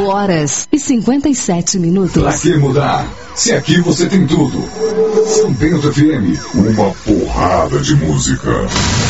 8h57. Pra que mudar? Se aqui você tem tudo. São Bento FM, uma porrada de música.